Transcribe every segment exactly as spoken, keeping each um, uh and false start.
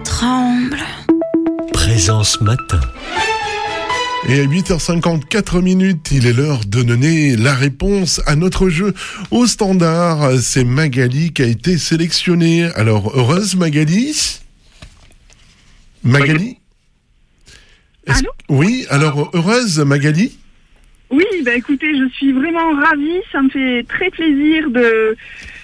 tremble. Présence matin. Et à huit heures cinquante-quatre minutes, il est l'heure de donner la réponse à notre jeu au standard. C'est Magali qui a été sélectionnée. Alors, heureuse Magali ? Magali ? Est-ce... Allô ? Oui, alors heureuse Magali ? Oui, bah écoutez, je suis vraiment ravie. Ça me fait très plaisir de,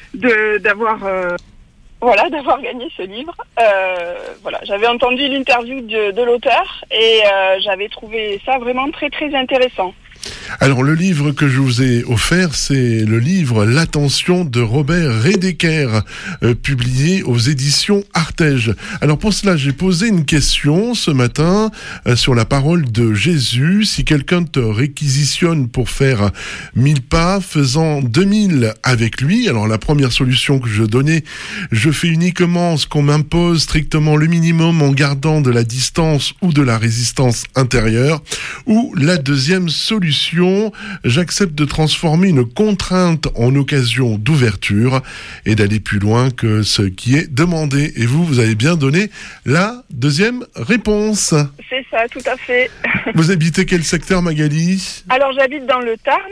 de d'avoir euh, voilà d'avoir gagné ce livre. Euh, voilà, j'avais entendu l'interview de, de l'auteur et euh, j'avais trouvé ça vraiment très très intéressant. Alors le livre que je vous ai offert, c'est le livre L'Attention de Robert Redeker, euh, publié aux éditions Artege. Alors pour cela, j'ai posé une question ce matin euh, sur la parole de Jésus. Si quelqu'un te réquisitionne pour faire mille pas, faisant deux mille avec lui, alors la première solution que je donnais, je fais uniquement ce qu'on m'impose, strictement le minimum en gardant de la distance ou de la résistance intérieure. Ou la deuxième solution, j'accepte de transformer une contrainte en occasion d'ouverture et d'aller plus loin que ce qui est demandé. Et vous, vous avez bien donné la deuxième réponse. C'est ça, tout à fait. Vous habitez quel secteur, Magali ? Alors j'habite dans le Tarn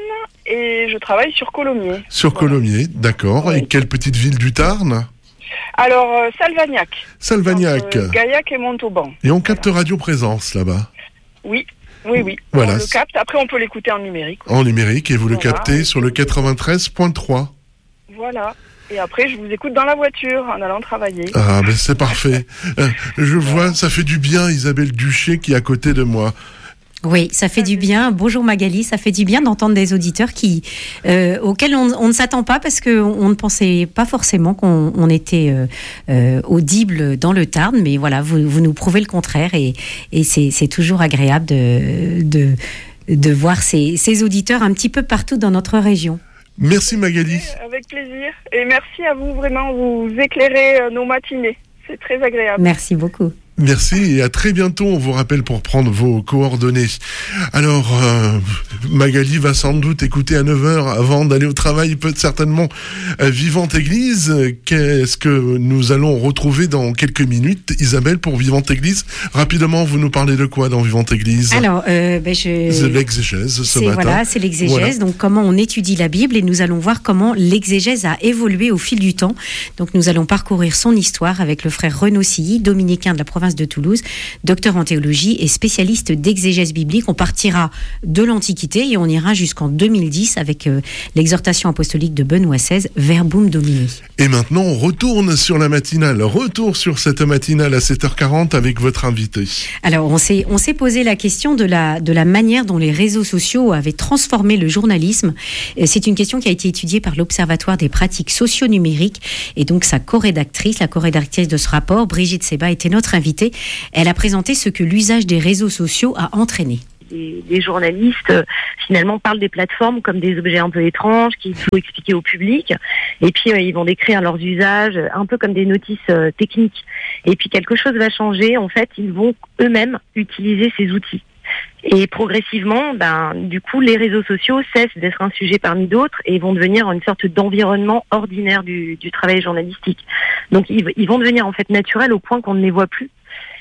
et je travaille sur Colomiers. Sur Voilà. Colomiers, d'accord. Oui. Et quelle petite ville du Tarn ? Alors euh, Salvagnac. Salvagnac. Entre Gaillac et Montauban. Et on capte Radio Présence là-bas. Oui. Oui, oui, Voilà. on le capte. Après, on peut l'écouter en numérique. En numérique, et vous le Voilà. captez sur le quatre-vingt-treize point trois. Voilà. Et après, je vous écoute dans la voiture, en allant travailler. Ah, ben c'est parfait. Euh, je vois, ça fait du bien, Isabelle Duché qui est à côté de moi. Oui, ça fait du bien. Bonjour Magali, ça fait du bien d'entendre des auditeurs qui, euh, auxquels on, on ne s'attend pas parce qu'on on ne pensait pas forcément qu'on on était euh, euh, audible dans le Tarn, mais voilà, vous, vous nous prouvez le contraire et, et c'est, c'est toujours agréable de, de, de voir ces, ces auditeurs un petit peu partout dans notre région. Merci Magali. Avec plaisir. Et merci à vous, vraiment, vous éclairez euh, nos matinées. C'est très agréable. Merci beaucoup. Merci et à très bientôt. On vous rappelle pour prendre vos coordonnées. Alors, euh, Magali va sans doute écouter à neuf heures avant d'aller au travail, peut certainement euh, Vivante Église. Qu'est-ce que nous allons retrouver dans quelques minutes, Isabelle, pour Vivante Église ? Rapidement, vous nous parlez de quoi dans Vivante Église ? Alors, euh, ben je... C'est l'exégèse ce c'est, matin. Voilà, c'est l'exégèse. Voilà. Donc, comment on étudie la Bible et nous allons voir comment l'exégèse a évolué au fil du temps. Donc, nous allons parcourir son histoire avec le frère Renaud Silly, dominicain de la province de Toulouse, docteur en théologie et spécialiste d'exégèse biblique. On partira de l'Antiquité et on ira jusqu'en deux mille dix avec euh, l'exhortation apostolique de Benoît seize, Verbum Domini. Et maintenant, on retourne sur la matinale. Retour sur cette matinale à sept heures quarante avec votre invité. Alors, on s'est, on s'est posé la question de la, de la manière dont les réseaux sociaux avaient transformé le journalisme. C'est une question qui a été étudiée par l'Observatoire des pratiques socio-numériques. Et donc, sa co-rédactrice, la co-rédactrice de ce rapport, Brigitte Seba, était notre invitée. Elle a présenté ce que l'usage des réseaux sociaux a entraîné. Les, les journalistes, euh, finalement, parlent des plateformes comme des objets un peu étranges qu'il faut expliquer au public. Et puis, euh, ils vont décrire leurs usages un peu comme des notices euh, techniques. Et puis, quelque chose va changer. En fait, ils vont eux-mêmes utiliser ces outils. Et progressivement, ben, du coup, les réseaux sociaux cessent d'être un sujet parmi d'autres et vont devenir une sorte d'environnement ordinaire du, du travail journalistique. Donc, ils, ils vont devenir en fait naturels au point qu'on ne les voit plus.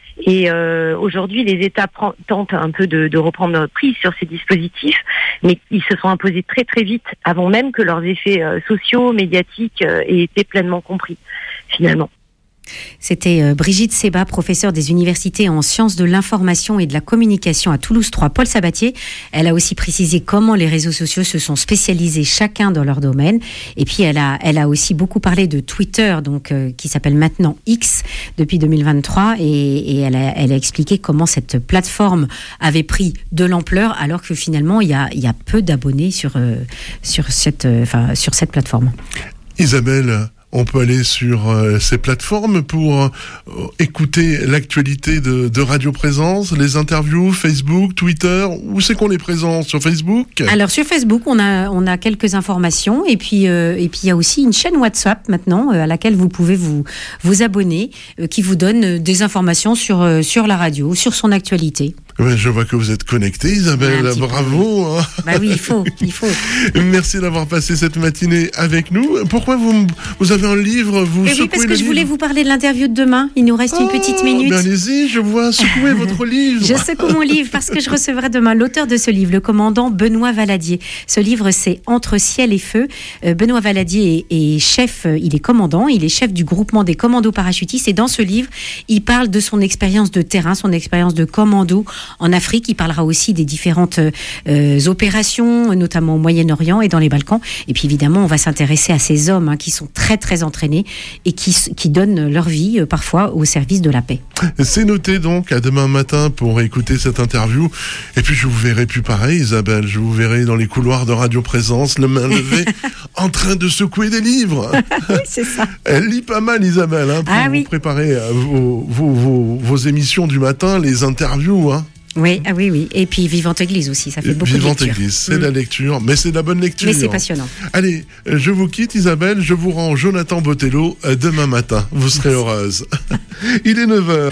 Et euh, aujourd'hui, les États pr- tentent un peu de, de reprendre prise sur ces dispositifs, mais ils se sont imposés très très vite, avant même que leurs effets euh, sociaux, médiatiques euh, aient été pleinement compris, finalement. C'était Brigitte Seba, professeure des universités en sciences de l'information et de la communication à Toulouse trois, Paul Sabatier. Elle a aussi précisé comment les réseaux sociaux se sont spécialisés chacun dans leur domaine. Et puis, elle a, elle a aussi beaucoup parlé de Twitter, donc, euh, qui s'appelle maintenant X depuis deux mille vingt-trois. Et, et elle, a, elle a expliqué comment cette plateforme avait pris de l'ampleur alors que finalement, il y a, il y a peu d'abonnés sur, euh, sur, cette, euh, enfin, sur cette plateforme. Isabelle, on peut aller sur euh, ces plateformes pour euh, écouter l'actualité de, de Radio Présence, les interviews, Facebook, Twitter. Où c'est qu'on est présent sur Facebook ? Alors sur Facebook, on a on a quelques informations et puis euh, et puis il y a aussi une chaîne WhatsApp maintenant euh, à laquelle vous pouvez vous vous abonner, euh, qui vous donne des informations sur euh, sur la radio, sur son actualité. Ouais, je vois que vous êtes connectée, Isabelle. Ouais, bravo. Hein. Bah oui, il faut, il faut. Merci d'avoir passé cette matinée avec nous. Pourquoi vous, vous avez un livre, vous Mais secouez oui, parce que le je livre voulais vous parler de l'interview de demain. Il nous reste oh, une petite minute. Ben allez-y, je vois secouer votre livre. Je secoue mon livre parce que je recevrai demain l'auteur de ce livre, le commandant Benoît Valadier. Ce livre, c'est Entre ciel et feu. Euh, Benoît Valadier est, est chef, euh, il est commandant, il est chef du groupement des commandos parachutistes. Et dans ce livre, il parle de son expérience de terrain, son expérience de commando en Afrique. Il parlera aussi des différentes euh, opérations, notamment au Moyen-Orient et dans les Balkans. Et puis évidemment, on va s'intéresser à ces hommes hein, qui sont très très entraînés et qui, qui donnent leur vie euh, parfois au service de la paix. C'est noté donc, à demain matin pour écouter cette interview. Et puis je vous verrai plus pareil, Isabelle. Je vous verrai dans les couloirs de Radio Présence, le main levée, en train de secouer des livres. Oui, c'est ça. Elle lit pas mal, Isabelle, hein, pour Ah vous oui. préparer euh, vos, vos, vos, vos émissions du matin, les interviews. Hein. Oui, ah oui, oui. Et puis Vivante Église aussi, ça fait beaucoup Vivante de lecture. Église, c'est Mm. la lecture, mais c'est de la bonne lecture. Mais c'est passionnant. Allez, je vous quitte, Isabelle, je vous rends Jonathan Botello euh, demain matin. Vous serez heureuse. Il est neuf heures.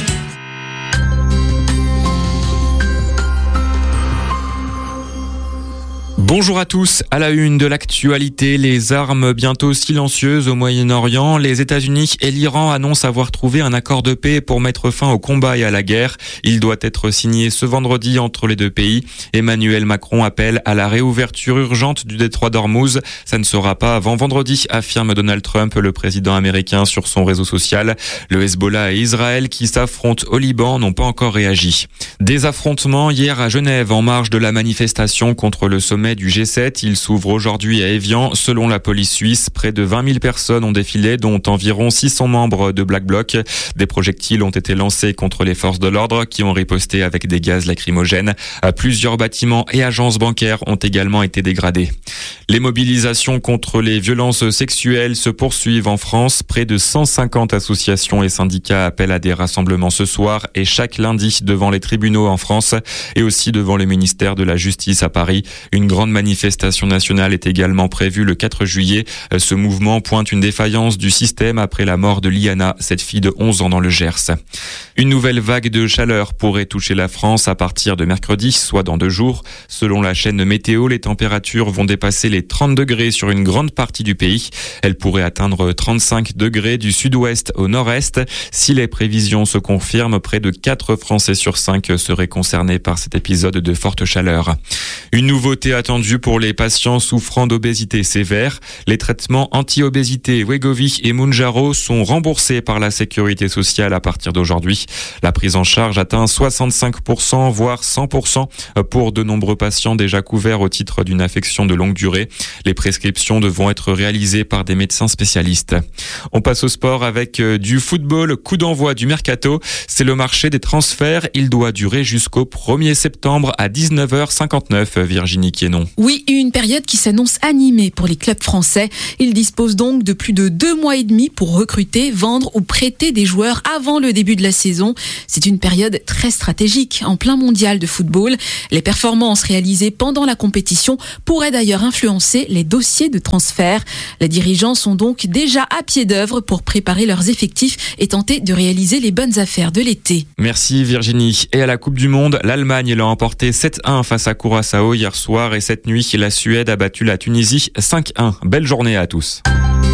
Bonjour à tous. À la une de l'actualité, les armes bientôt silencieuses au Moyen-Orient. Les États-Unis et l'Iran annoncent avoir trouvé un accord de paix pour mettre fin au combat et à la guerre. Il doit être signé ce vendredi entre les deux pays. Emmanuel Macron appelle à la réouverture urgente du détroit d'Ormuz. Ça ne sera pas avant vendredi, affirme Donald Trump, le président américain, sur son réseau social. Le Hezbollah et Israël, qui s'affrontent au Liban, n'ont pas encore réagi. Des affrontements hier à Genève en marge de la manifestation contre le sommet du G sept. Il s'ouvre aujourd'hui à Évian. Selon la police suisse, près de vingt mille personnes ont défilé, dont environ six cents membres de Black Bloc. Des projectiles ont été lancés contre les forces de l'ordre qui ont riposté avec des gaz lacrymogènes. Plusieurs bâtiments et agences bancaires ont également été dégradés. Les mobilisations contre les violences sexuelles se poursuivent en France. Près de cent cinquante associations et syndicats appellent à des rassemblements ce soir et chaque lundi devant les tribunaux en France et aussi devant le ministère de la Justice à Paris. Une grande manifestation nationale est également prévue le quatre juillet. Ce mouvement pointe une défaillance du système après la mort de Liana, cette fille de onze ans dans le Gers. Une nouvelle vague de chaleur pourrait toucher la France à partir de mercredi, soit dans deux jours. Selon la chaîne météo, les températures vont dépasser les trente degrés sur une grande partie du pays. Elles pourraient atteindre trente-cinq degrés du sud-ouest au nord-est. Si les prévisions se confirment, près de quatre Français sur cinq seraient concernés par cet épisode de forte chaleur. Une nouveauté attendue pour les patients souffrant d'obésité sévère. Les traitements anti-obésité Wegovy et Mounjaro sont remboursés par la sécurité sociale à partir d'aujourd'hui. La prise en charge atteint soixante-cinq pour cent, voire cent pour cent pour de nombreux patients déjà couverts au titre d'une affection de longue durée. Les prescriptions devront être réalisées par des médecins spécialistes. On passe au sport avec du football. Coup d'envoi du Mercato. C'est le marché des transferts. Il doit durer jusqu'au premier septembre à dix-neuf heures cinquante-neuf. Virginie Quénon. Oui, une période qui s'annonce animée pour les clubs français. Ils disposent donc de plus de deux mois et demi pour recruter, vendre ou prêter des joueurs avant le début de la saison. C'est une période très stratégique en plein mondial de football. Les performances réalisées pendant la compétition pourraient d'ailleurs influencer les dossiers de transfert. Les dirigeants sont donc déjà à pied d'œuvre pour préparer leurs effectifs et tenter de réaliser les bonnes affaires de l'été. Merci Virginie. Et à la Coupe du Monde, l'Allemagne l'a emporté sept un face à Curaçao hier soir et cette nuit, la Suède a battu la Tunisie cinq un. Belle journée à tous.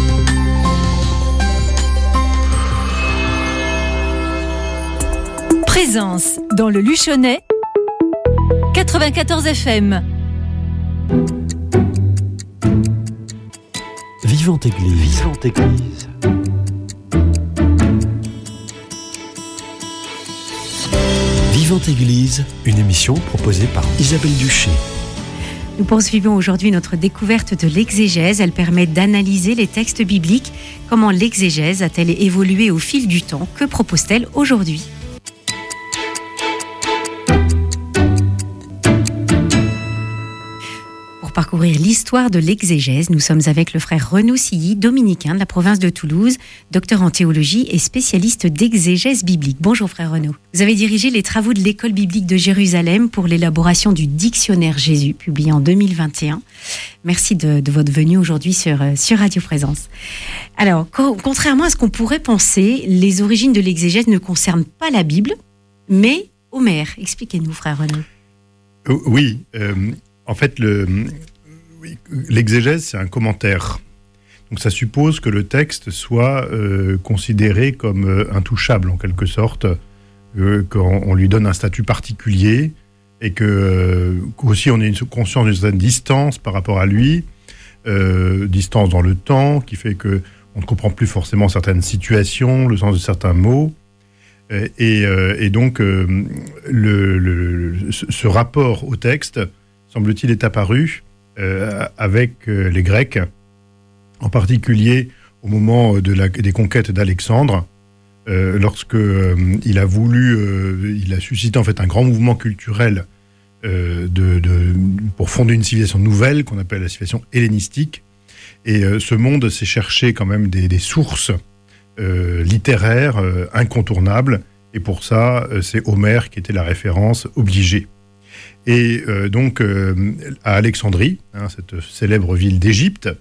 Présence dans le Luchonnais, quatre-vingt-quatorze F M. Vivante Église. Vivante Église. Vivante Église, une émission proposée par Isabelle Duché. Nous poursuivons aujourd'hui notre découverte de l'exégèse. Elle permet d'analyser les textes bibliques. Comment l'exégèse a-t-elle évolué au fil du temps? Que propose-t-elle aujourd'hui? Pour parcourir l'histoire de l'exégèse, nous sommes avec le frère Renaud Silly, dominicain de la province de Toulouse, docteur en théologie et spécialiste d'exégèse biblique. Bonjour frère Renaud. Vous avez dirigé les travaux de l'école biblique de Jérusalem pour l'élaboration du dictionnaire Jésus, publié en deux mille vingt et un. Merci de, de votre venue aujourd'hui sur, sur Radio Présence. Alors, co- contrairement à ce qu'on pourrait penser, les origines de l'exégèse ne concernent pas la Bible, mais Homère. Expliquez-nous, frère Renaud. Euh, oui, euh, en fait, le, oui, l'exégèse, c'est un commentaire. Donc ça suppose que le texte soit euh, considéré comme euh, intouchable, en quelque sorte, euh, qu'on on lui donne un statut particulier, et que euh, aussi on ait une conscience d'une certaine distance par rapport à lui, euh, distance dans le temps, qui fait que on ne comprend plus forcément certaines situations, le sens de certains mots. Et, euh, et donc, euh, le, le, ce rapport au texte, semble-t-il, est apparu euh, avec euh, les Grecs, en particulier au moment de la, des conquêtes d'Alexandre, euh, lorsque euh, il a voulu, euh, il a suscité en fait un grand mouvement culturel euh, de, de, pour fonder une civilisation nouvelle qu'on appelle la civilisation hellénistique. Et euh, ce monde s'est cherché quand même des, des sources Euh, littéraire euh, incontournable, et pour ça euh, c'est Homère qui était la référence obligée. Et euh, donc euh, à Alexandrie, hein, cette célèbre ville d'Égypte,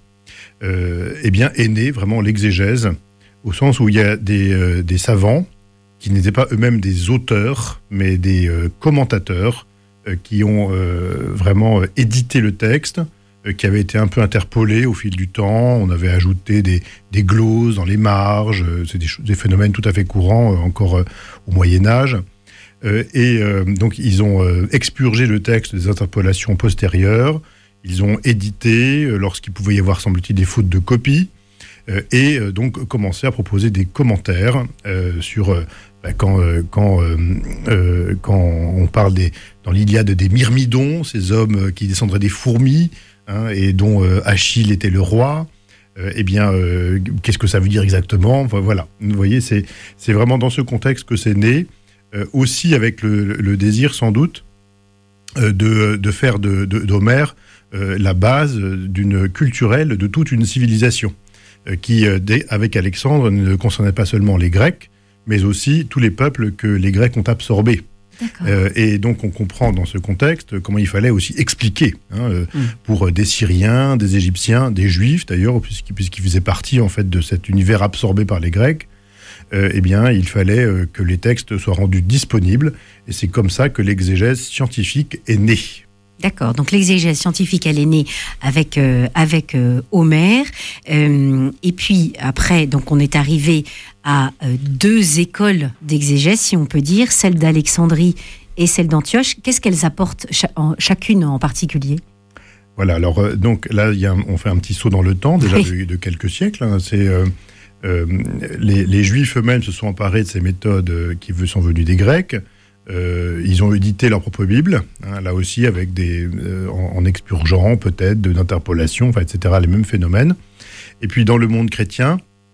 euh, eh bien est née vraiment l'exégèse, au sens où il y a des, euh, des savants qui n'étaient pas eux-mêmes des auteurs, mais des euh, commentateurs euh, qui ont euh, vraiment euh, édité le texte, qui avait été un peu interpolé au fil du temps. On avait ajouté des, des gloses dans les marges. C'est des, des phénomènes tout à fait courants, euh, encore euh, au Moyen-Âge. Euh, et euh, donc, ils ont euh, expurgé le texte des interpolations postérieures. Ils ont édité euh, lorsqu'il pouvait y avoir, semble-t-il, des fautes de copie. Euh, et euh, donc, commencé à proposer des commentaires euh, sur... Euh, bah, quand, euh, quand, euh, euh, quand on parle des, dans l'Iliade des Myrmidons, ces hommes qui descendraient des fourmis, Hein, et dont euh, Achille était le roi, euh, eh bien, euh, qu'est-ce que ça veut dire exactement ? Enfin, voilà, vous voyez, c'est, c'est vraiment dans ce contexte que c'est né, euh, aussi avec le, le désir, sans doute, euh, de, de faire de, de, d'Homère euh, la base d'une culturelle de toute une civilisation, euh, qui, euh, dès, avec Alexandre, ne concernait pas seulement les Grecs, mais aussi tous les peuples que les Grecs ont absorbés. Euh, et donc on comprend dans ce contexte comment il fallait aussi expliquer hein, euh, mmh. pour des Syriens, des Égyptiens, des Juifs d'ailleurs, puisqu'ils, puisqu'ils faisaient partie en fait de cet univers absorbé par les Grecs. Euh, eh bien, il fallait euh, que les textes soient rendus disponibles, et c'est comme ça que l'exégèse scientifique est née. D'accord, donc l'exégèse scientifique, elle est née avec, euh, avec euh, Homère, euh, et puis après, donc on est arrivé à euh, deux écoles d'exégèse, si on peut dire, celle d'Alexandrie et celle d'Antioche. Qu'est-ce qu'elles apportent cha- en, chacune en particulier ? Voilà, alors euh, donc là, y a un, on fait un petit saut dans le temps, déjà oui. de, de quelques siècles. Hein, c'est, euh, euh, les, les Juifs eux-mêmes se sont emparés de ces méthodes euh, qui sont venues des Grecs. Euh, ils ont édité leur propre Bible, hein, là aussi avec des, euh, en, en expurgeant peut-être de, d'interpolation, enfin, et cetera, les mêmes phénomènes. Et puis dans le monde chrétien,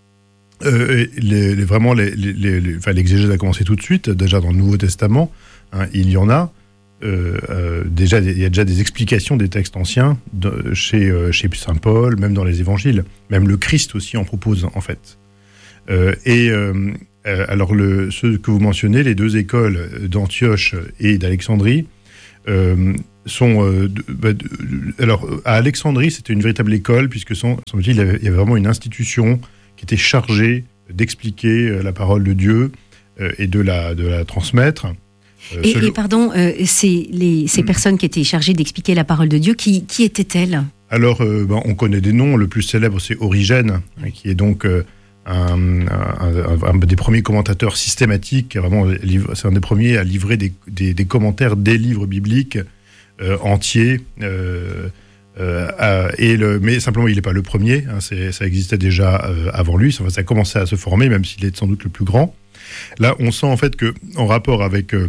euh, les, les, vraiment les, les, les, enfin, l'exégèse a commencé tout de suite, déjà dans le Nouveau Testament, hein, il y en a. Euh, euh, déjà, il y a déjà des explications des textes anciens de, chez, euh, chez Saint Paul, même dans les évangiles. Même le Christ aussi en propose, en fait. Euh, et... Euh, Euh, alors, le, ceux que vous mentionnez, les deux écoles d'Antioche et d'Alexandrie, euh, sont... Euh, de, bah, de, alors, à Alexandrie, c'était une véritable école, puisque, sans, semble-t-il, il y avait, il y avait vraiment une institution qui était chargée d'expliquer la parole de Dieu euh, et de la, de la transmettre. Euh, et, selon... et pardon, euh, ces, les, ces mmh. personnes qui étaient chargées d'expliquer la parole de Dieu, qui, qui étaient-elles ? Alors, euh, ben, on connaît des noms. Le plus célèbre, c'est Origène, mmh. qui est donc... Euh, Un, un, un des premiers commentateurs systématiques, vraiment, c'est un des premiers à livrer des, des, des commentaires des livres bibliques euh, entiers. Euh, euh, à, et le, mais simplement, il n'est pas le premier. Hein, c'est, ça existait déjà euh, avant lui. Ça, ça a commencé à se former, même s'il est sans doute le plus grand. Là, on sent en fait que, en rapport avec euh,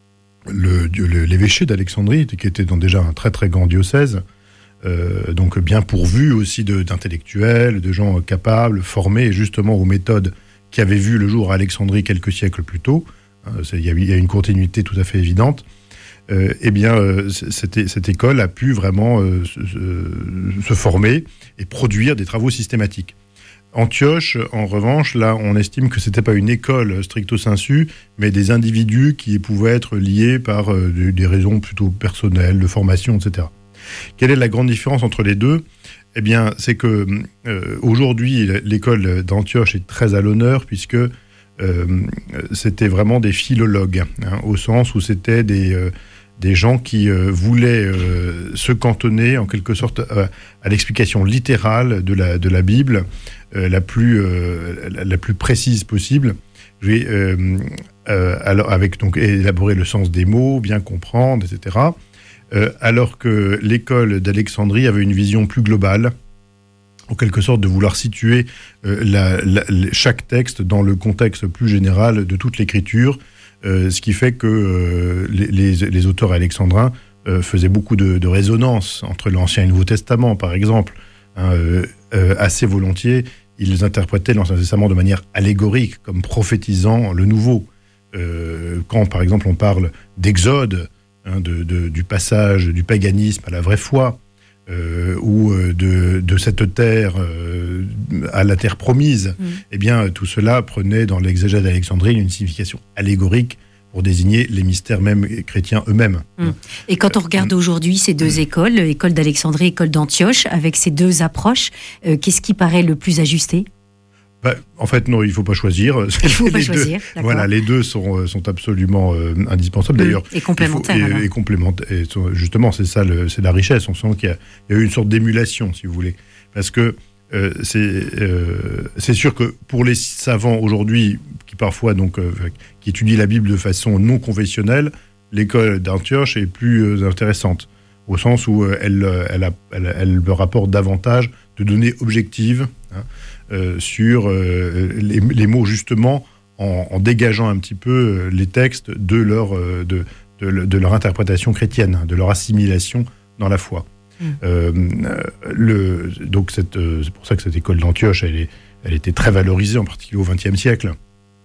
le, le, l'évêché d'Alexandrie, qui était dans déjà un très très grand diocèse. Euh, donc bien pourvu aussi de, d'intellectuels, de gens capables, formés justement aux méthodes qui avaient vu le jour à Alexandrie quelques siècles plus tôt. Il y, y a une continuité tout à fait évidente. Euh, eh bien, euh, cette, cette école a pu vraiment euh, se, se former et produire des travaux systématiques. Antioche, en revanche, là, on estime que c'était pas une école stricto sensu, mais des individus qui pouvaient être liés par euh, des, des raisons plutôt personnelles, de formation, et cetera. Quelle est la grande différence entre les deux ? Eh bien, c'est que euh, aujourd'hui, l'école d'Antioche est très à l'honneur, puisque euh, c'était vraiment des philologues, hein, au sens où c'était des, euh, des gens qui euh, voulaient euh, se cantonner en quelque sorte à, à l'explication littérale de la, de la Bible, euh, la, plus, euh, la, la plus précise possible. Je vais, euh, euh, alors avec donc élaborer le sens des mots, bien comprendre, et cetera. Euh, alors que l'école d'Alexandrie avait une vision plus globale, en quelque sorte de vouloir situer euh, la, la, chaque texte dans le contexte plus général de toute l'écriture, euh, ce qui fait que euh, les, les, les auteurs alexandrins euh, faisaient beaucoup de, de résonance entre l'Ancien et le Nouveau Testament, par exemple, hein, euh, euh, assez volontiers. Ils interprétaient l'Ancien Testament de manière allégorique, comme prophétisant le Nouveau. Euh, quand, par exemple, on parle d'Exode, hein, de, de, du passage du paganisme à la vraie foi, euh, ou de, de cette terre euh, à la terre promise, mmh. eh bien, tout cela prenait dans l'exégèse d'Alexandrie une signification allégorique pour désigner les mystères même chrétiens eux-mêmes. Mmh. Et quand on regarde aujourd'hui ces deux mmh. écoles, l'école d'Alexandrie et l'école d'Antioche, avec ces deux approches, euh, qu'est-ce qui paraît le plus ajusté ? Bah, en fait, non, il ne faut pas choisir. Il ne faut pas les choisir, deux, voilà, les deux sont, sont absolument euh, indispensables. Mmh. D'ailleurs, et complémentaires. Il faut, et, et complémentaires. Et justement, c'est ça, le, c'est la richesse. On sent qu'il y a, il y a eu une sorte d'émulation, si vous voulez. Parce que euh, c'est, euh, c'est sûr que pour les savants aujourd'hui, qui parfois donc, euh, qui étudient la Bible de façon non conventionnelle, l'école d'Antioche est plus euh, intéressante, au sens où euh, elle, elle, a, elle, elle me rapporte davantage de données objectives, hein, euh, sur euh, les, les mots, justement, en, en dégageant un petit peu les textes de leur, euh, de, de, de leur interprétation chrétienne, de leur assimilation dans la foi. Mmh. Euh, le, donc cette, euh, c'est pour ça que cette école d'Antioche, elle, est, elle était très valorisée, en particulier au vingtième siècle.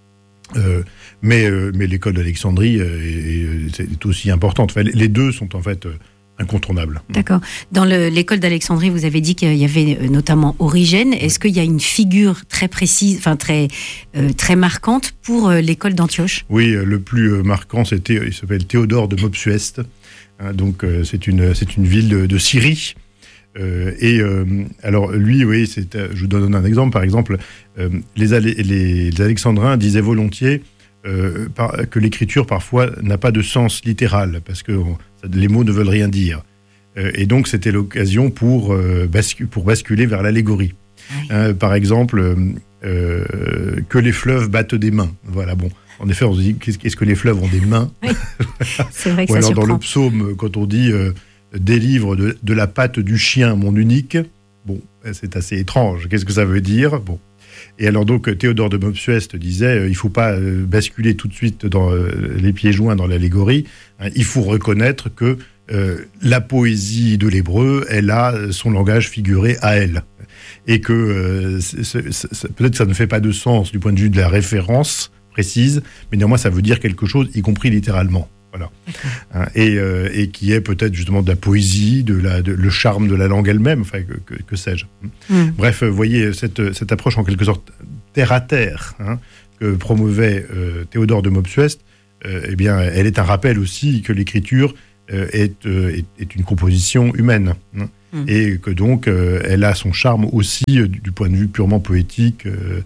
Euh, mais, euh, mais l'école d'Alexandrie euh, est, est aussi importante. Enfin, les deux sont en fait euh, incontournables. D'accord. Dans le, l'école d'Alexandrie, vous avez dit qu'il y avait euh, notamment Origène. Est-ce qu'il y a une figure très précise, enfin très, euh, très marquante pour euh, l'école d'Antioche ? Oui, euh, le plus euh, marquant, c'était, il s'appelle Théodore de Mopsueste. Hein, donc euh, c'est une, c'est une ville de, de Syrie. Euh, et euh, alors lui, oui, c'est, euh, je vous donne un exemple. Par exemple, euh, les, les, les Alexandrins disaient volontiers euh, par, que l'écriture parfois n'a pas de sens littéral parce que on, les mots ne veulent rien dire. Euh, et donc c'était l'occasion pour euh, bascu- pour basculer vers l'allégorie. Oui. Euh, par exemple, euh, que les fleuves battent des mains. Voilà, bon. En effet, on se dit qu'est-ce que les fleuves ont des mains ? Oui. C'est vrai que Ou ça alors surprend. Dans le psaume, quand on dit euh, délivre de, de la patte du chien mon unique. Bon, c'est assez étrange. Qu'est-ce que ça veut dire ? Bon. Et alors donc, Théodore de Mopsueste disait, euh, il ne faut pas euh, basculer tout de suite dans euh, les pieds joints dans l'allégorie. Hein, il faut reconnaître que euh, la poésie de l'hébreu, elle a son langage figuré à elle. Et que euh, c'est, c'est, c'est, peut-être que ça ne fait pas de sens du point de vue de la référence précise, mais néanmoins, ça veut dire quelque chose, y compris littéralement. Voilà. Hein, et, euh, et qui est peut-être justement de la poésie, de la, de, le charme de la langue elle-même, enfin, que, que, que sais-je. Mm. Bref, vous voyez, cette, cette approche en quelque sorte terre à terre, hein, que promouvait euh, Théodore de Mopsueste, euh, eh bien, elle est un rappel aussi que l'écriture euh, est, euh, est, est une composition humaine, hein, mm. et que donc euh, elle a son charme aussi euh, du point de vue purement poétique euh,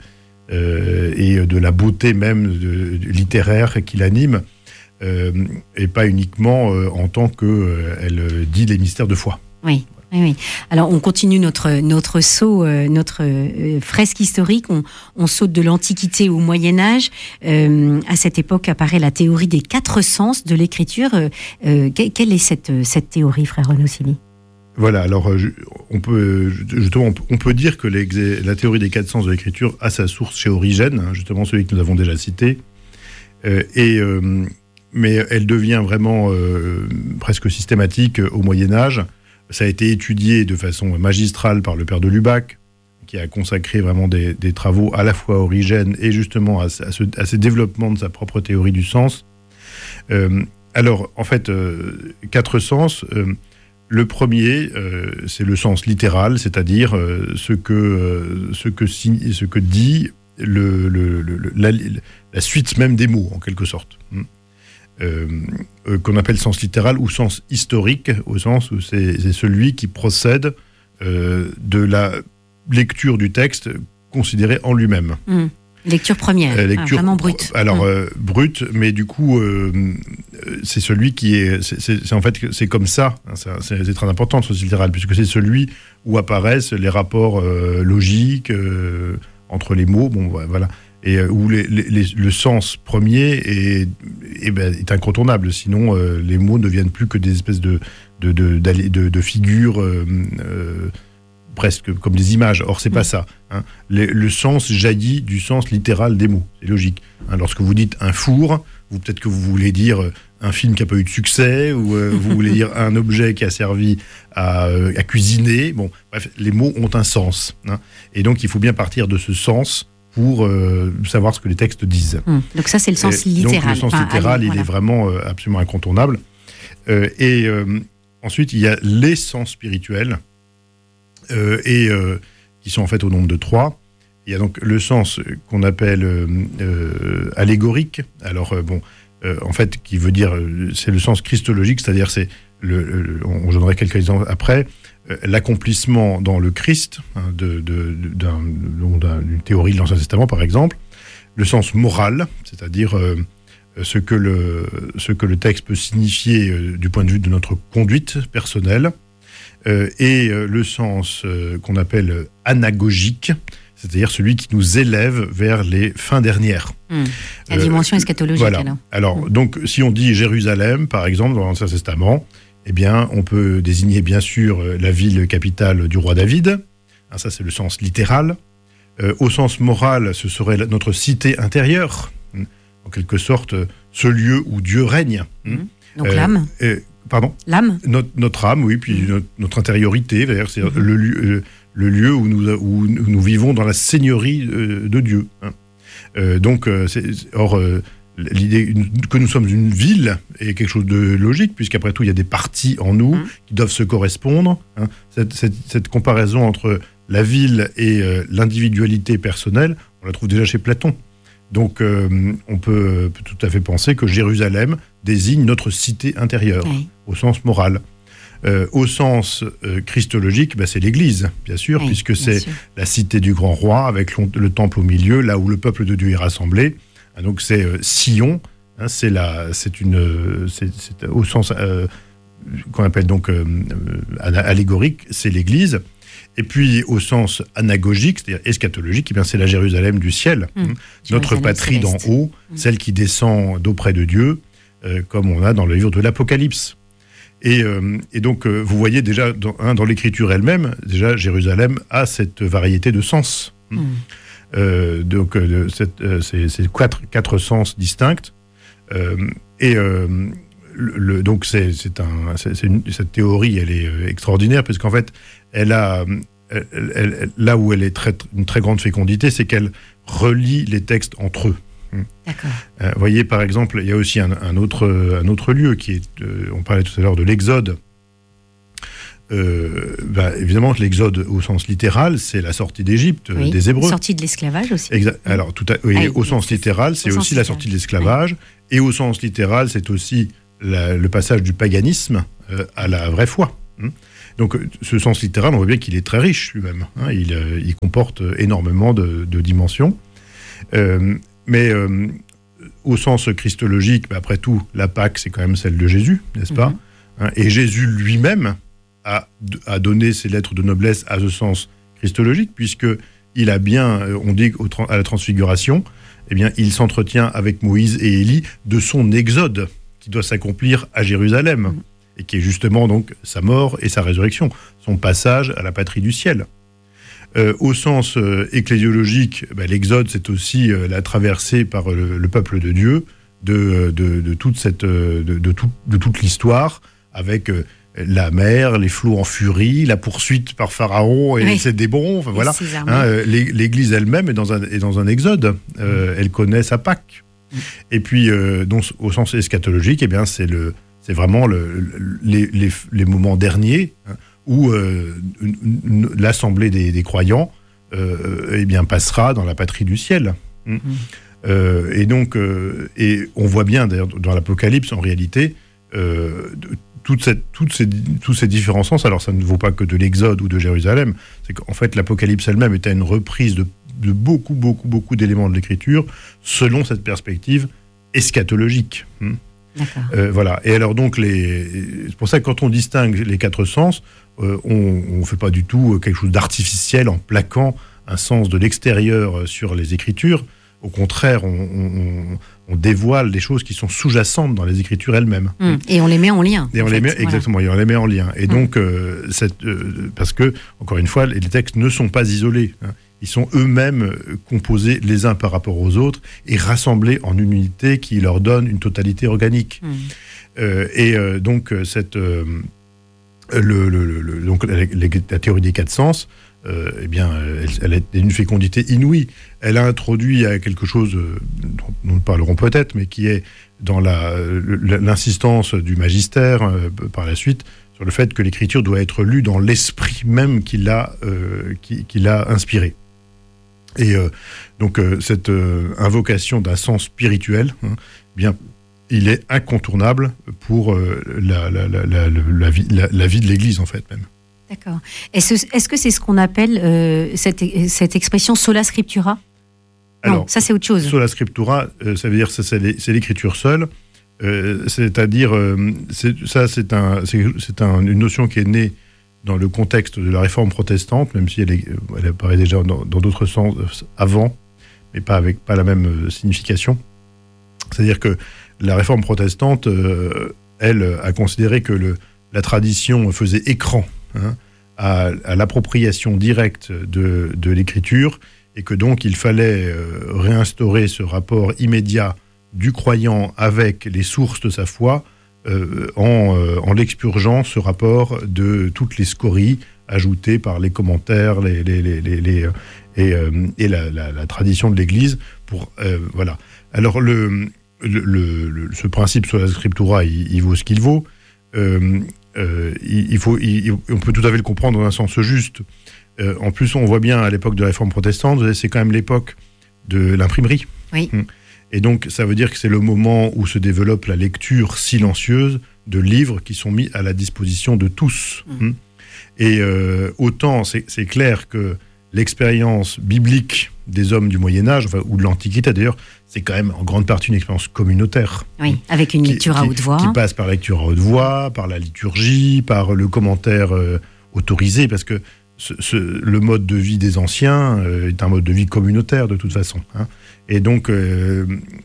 euh, et de la beauté même de, de, littéraire qui l'anime. Euh, et pas uniquement euh, en tant qu'elle euh, dit les mystères de foi. Oui. Oui, oui. Alors on continue notre notre saut, euh, notre euh, fresque historique. On, on saute de l'Antiquité au Moyen Âge. Euh, à cette époque apparaît la théorie des quatre sens de l'écriture. Euh, quelle est cette cette théorie, frère Renaud Silly ? Voilà. Alors on peut justement on peut dire que la théorie des quatre sens de l'écriture a sa source chez Origène, justement celui que nous avons déjà cité, euh, et euh, mais elle devient vraiment euh, presque systématique au Moyen-Âge. Ça a été étudié de façon magistrale par le père de Lubac, qui a consacré vraiment des, des travaux à la fois à Origène et justement à, à, ce, à ce développement de sa propre théorie du sens. Euh, alors, en fait, euh, quatre sens. Euh, le premier, euh, c'est le sens littéral, c'est-à-dire euh, ce, que, euh, ce, que, ce que dit le, le, le, la, la suite même des mots, en quelque sorte. Euh, euh, qu'on appelle sens littéral ou sens historique, au sens où c'est, c'est celui qui procède euh, de la lecture du texte considéré en lui-même. Mmh. Lecture première, euh, lecture, ah, vraiment brute. Alors, mmh. euh, brute, mais du coup, euh, c'est celui qui est... C'est, c'est, c'est en fait, c'est comme ça, hein, c'est, c'est, c'est très important, le sens littéral, puisque c'est celui où apparaissent les rapports euh, logiques euh, entre les mots, bon, voilà, et euh, où les, les, les, le sens premier est, est, ben, est incontournable, sinon euh, les mots ne deviennent plus que des espèces de, de, de, de, de, de figures... Euh, euh, presque comme des images. Or, c'est pas ça. Hein. Le, le sens jaillit du sens littéral des mots. C'est logique. Hein. Lorsque vous dites un four, vous peut-être que vous voulez dire un film qui n'a pas eu de succès, ou euh, vous voulez dire un objet qui a servi à, euh, à cuisiner. Bon, bref, les mots ont un sens. Hein. Et donc, il faut bien partir de ce sens pour euh, savoir ce que les textes disent. Mmh. Donc ça, c'est le sens et littéral. Donc, le sens enfin, littéral, allez, il voilà. est vraiment euh, absolument incontournable. Euh, et euh, ensuite, il y a les sens spirituels. Euh, et euh, qui sont en fait au nombre de trois. Il y a donc le sens qu'on appelle euh, euh, allégorique. Alors euh, bon, euh, en fait, qui veut dire, euh, c'est le sens christologique, c'est-à-dire c'est le, le on donnerait quelques exemples après, euh, l'accomplissement dans le Christ hein, de, de, d'un, d'un, d'une théorie de l'Ancien Testament, par exemple. Le sens moral, c'est-à-dire euh, ce que le ce que le texte peut signifier euh, du point de vue de notre conduite personnelle. Euh, et euh, le sens euh, qu'on appelle anagogique, c'est-à-dire celui qui nous élève vers les fins dernières. Mmh. La euh, dimension eschatologique, voilà. alors. Alors, mmh. donc, si on dit Jérusalem, par exemple, dans l'Ancien Testament, eh bien, on peut désigner, bien sûr, la ville capitale du roi David. Hein, ça, c'est le sens littéral. Euh, au sens moral, ce serait notre cité intérieure. Hein, en quelque sorte, ce lieu où Dieu règne. Mmh. Donc, euh, l'âme euh, Pardon ? L'âme notre, notre âme, oui, puis mmh. notre, notre intériorité, c'est mmh. le, le, le lieu où nous, où nous vivons dans la seigneurie euh, de Dieu. Hein. Euh, donc, euh, c'est, or, euh, l'idée que nous sommes une ville est quelque chose de logique, puisqu'après tout, il y a des parties en nous mmh. qui doivent se correspondre. Hein. Cette, cette, cette comparaison entre la ville et euh, l'individualité personnelle, on la trouve déjà chez Platon. Donc, euh, on peut, peut tout à fait penser que Jérusalem désigne notre cité intérieure, oui. au sens moral. Euh, au sens euh, christologique, bah, c'est l'Église, bien sûr, oui, puisque bien c'est sûr. La cité du grand roi, avec le, le temple au milieu, là où le peuple de Dieu est rassemblé. Ah, donc, c'est euh, Sion, hein, c'est, la, c'est, une, c'est, c'est au sens euh, qu'on appelle donc euh, allégorique, c'est l'Église. Et puis, au sens anagogique, c'est-à-dire eschatologique, eh bien, c'est la Jérusalem du ciel, mmh. hein, notre patrie d'en haut, mmh. celle qui descend d'auprès de Dieu, euh, comme on a dans le livre de l'Apocalypse. Et, euh, et donc, euh, vous voyez déjà, dans, hein, dans l'écriture elle-même, déjà, Jérusalem a cette variété de sens. Mmh. Euh, donc, euh, cette, euh, c'est, c'est quatre, quatre sens distincts. Euh, et... Euh, Le, le, donc c'est, c'est un, c'est, c'est une, cette théorie, elle est euh, extraordinaire parce qu'en fait, elle a, elle, elle, elle, là où elle est très, une très grande fécondité, c'est qu'elle relie les textes entre eux. D'accord. Euh, vous voyez, par exemple, il y a aussi un, un autre, un autre lieu qui est, euh, on parlait tout à l'heure de l'Exode. Euh, bah, évidemment, l'Exode au sens littéral, c'est la sortie d'Égypte oui, des Hébreux. Sortie de l'esclavage aussi. Exa- Alors, tout à, oui, ah, au sens littéral, c'est aussi la sortie de l'esclavage, oui. Et au sens littéral, c'est aussi La, le passage du paganisme euh, à la vraie foi. Hein. Donc, ce sens littéral, on voit bien qu'il est très riche lui-même. Hein. Il, euh, il comporte énormément de, de dimensions. Euh, mais euh, au sens christologique, bah, après tout, la Pâque, c'est quand même celle de Jésus, n'est-ce pas ? Mm-hmm. Hein. Et Jésus lui-même a, a donné ses lettres de noblesse à ce sens christologique, puisqu'il a bien, on dit au, à la transfiguration, eh bien, il s'entretient avec Moïse et Élie de son exode, qui doit s'accomplir à Jérusalem, mmh. et qui est justement donc sa mort et sa résurrection, son passage à la patrie du ciel. Euh, au sens euh, ecclésiologique, bah, l'exode, c'est aussi euh, la traversée par le, le peuple de Dieu de, de, de, toute, cette, de, de, tout, de toute l'histoire, avec euh, la mer, les flots en furie, la poursuite par Pharaon et oui. ses démons. Enfin, voilà. Hein, euh, l'Église elle-même est dans un, est dans un exode. Euh, mmh. Elle connaît sa Pâque. Et puis, euh, donc, au sens eschatologique, eh bien, c'est, le, c'est vraiment le, le, les, les, les moments derniers hein, où euh, une, une, l'assemblée des, des croyants euh, eh bien, passera dans la patrie du ciel. Mmh. Euh, et donc, euh, et on voit bien, d'ailleurs, dans l'Apocalypse, en réalité, euh, toute cette, toutes ces, tous ces différents sens. Alors, ça ne vaut pas que de l'Exode ou de Jérusalem. C'est qu'en fait, l'Apocalypse elle-même était une reprise de, de beaucoup, beaucoup, beaucoup d'éléments de l'écriture selon cette perspective eschatologique. Hein. Euh, voilà. Et alors donc, les... c'est pour ça que quand on distingue les quatre sens, euh, on ne fait pas du tout quelque chose d'artificiel en plaquant un sens de l'extérieur sur les écritures. Au contraire, on, on, on dévoile des choses qui sont sous-jacentes dans les écritures elles-mêmes. Mmh. Et on les met en lien. Et on en les fait, met, voilà. exactement, et on les met en lien. Et mmh. donc, euh, cette, euh, parce que, encore une fois, les textes ne sont pas isolés. Hein. Ils sont eux-mêmes composés les uns par rapport aux autres et rassemblés en une unité qui leur donne une totalité organique. Mmh. Euh, et euh, donc, cette, euh, le, le, le, donc la, la théorie des quatre sens, Euh, eh bien, elle, elle est d'une fécondité inouïe. Elle a introduit quelque chose euh, dont nous parlerons peut-être, mais qui est dans la, l'insistance du magistère euh, par la suite sur le fait que l'écriture doit être lue dans l'esprit même qui l'a, euh, qui, qui l'a inspiré. Et euh, donc euh, cette euh, invocation d'un sens spirituel, hein, eh bien, il est incontournable pour euh, la, la, la, la, la, vie, la, la vie de l'Église en fait même. D'accord. Est-ce, est-ce que c'est ce qu'on appelle euh, cette, cette expression sola scriptura ? Alors, non, ça c'est autre chose. Sola scriptura, euh, ça veut dire que c'est, c'est l'écriture seule, euh, c'est-à-dire, euh, c'est, ça c'est, un, c'est, c'est un, une notion qui est née dans le contexte de la réforme protestante, même si elle, est, elle apparaît déjà dans, dans d'autres sens avant, mais pas avec pas la même signification. C'est-à-dire que la réforme protestante, euh, elle, a considéré que le, la tradition faisait écran Hein, à, à l'appropriation directe de, de l'écriture et que donc il fallait euh, réinstaurer ce rapport immédiat du croyant avec les sources de sa foi euh, en, euh, en l'expurgeant ce rapport de toutes les scories ajoutées par les commentaires les, les, les, les, les, et, euh, et la, la, la tradition de l'Église. Pour, euh, voilà. Alors le, le, le, ce principe sur la scriptura, il, il vaut ce qu'il vaut. Euh, Euh, il, il faut, il, on peut tout à fait le comprendre dans un sens juste. Euh, en plus, on voit bien à l'époque de la réforme protestante, c'est quand même l'époque de l'imprimerie. Oui. Et donc, ça veut dire que c'est le moment où se développe la lecture silencieuse de livres qui sont mis à la disposition de tous. Mmh. Et euh, autant, c'est, c'est clair que l'expérience biblique des hommes du Moyen-Âge, enfin, ou de l'Antiquité d'ailleurs, c'est quand même en grande partie une expérience communautaire. Oui, avec une lecture qui, à haute voix. Qui passe par la lecture à haute voix, par la liturgie, par le commentaire euh, autorisé, parce que ce, ce, le mode de vie des anciens euh, est un mode de vie communautaire de toute façon. Hein. Et donc, euh,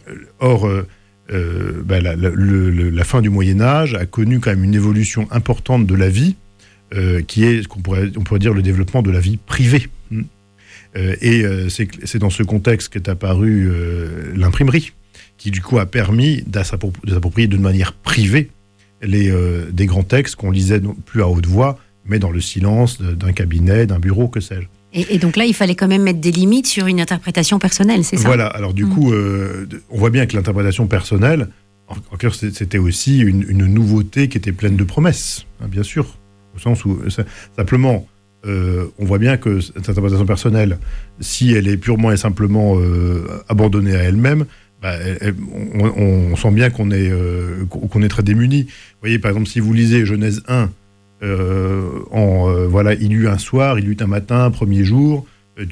or, euh, euh, bah, la, la, le, la fin du Moyen-Âge a connu quand même une évolution importante de la vie, euh, qui est ce qu'on pourrait, on pourrait dire le développement de la vie privée. Hein. Euh, et euh, c'est, c'est dans ce contexte qu'est apparue euh, l'imprimerie, qui du coup a permis de s'approprier d'une manière privée les, euh, des grands textes qu'on lisait non plus à haute voix, mais dans le silence d'un cabinet, d'un bureau, que sais-je. Et, et donc là, il fallait quand même mettre des limites sur une interprétation personnelle, c'est ça ? Voilà, alors du mmh. coup, euh, on voit bien que l'interprétation personnelle, en, en clair, c'était aussi une, une nouveauté qui était pleine de promesses, hein, bien sûr, au sens où, ça, simplement... Euh, on voit bien que cette interprétation personnelle, si elle est purement et simplement euh, abandonnée à elle-même, bah, elle, elle, on, on sent bien qu'on est, euh, qu'on est très démuni. Vous voyez, par exemple, si vous lisez Genèse un, euh, en, euh, voilà, il y eut un soir, il y eut un matin, un premier jour,